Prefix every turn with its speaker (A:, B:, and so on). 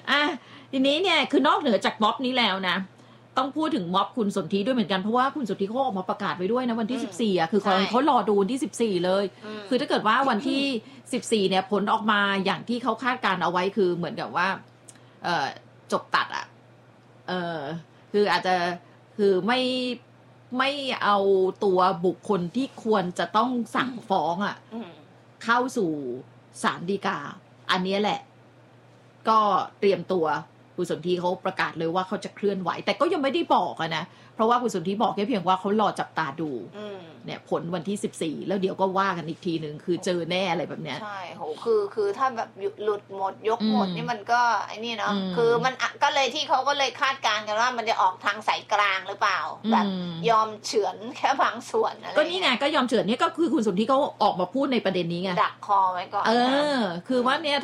A: ทีนี้เนี่ยคือนอกเหนือจากม็อบนี้แล้วนะต้องพูดถึงม็อบคุณสนธิด้วยเหมือนกันเพราะว่าคุณสนธิเขาออกมาประกาศไว้ด้วยนะวันที่14คือเขารอดูวันที่14เลยคือถ้าเกิดว่าวันที่14เนี่ยผลออกมาอย่างที่เขาคาดการเอาไว้คือเหมือนกับว่าจบตัดคืออาจจะคือไม่เอาตัวบุคคลที่ควรจะต้องสั่งฟ้องเข้าสู่ศาลฎีกาอันนี้แหละก็เตรียมตัวคุณสนธิเขาประกาศเลยว่าเขาจะเคลื่อนไหวแต่ก็ยังไม่ได้บอกนะเพราะว่าคุณสนธิบอกแค่เพียงว่าเขารอจับตาดูเนี่ยผลวันที่14แล้วเดี๋ยวก็ว่ากันอีกทีนึงคือเจอแน่อะไรแบบเนี้ย
B: ใช่โหคือถ้าแบบหลุดหมดยกหมดนี่มันก็ไอ้นี่เนาะคือมันก็เลยที่เขาก็เลยคาดการณ์กันว่ามันจะออกทางสายกลางหรือเปล่าแบบยอมเฉือนแค่บางส่วนอะไร
A: ก็นี่ไงก็ยอมเฉือนนี่ก็คือคุณสนธิเขาออกมาพูดในประเด็นนี้ไง
B: ดักคอไว้ก่อน
A: คือว่าเนี่ย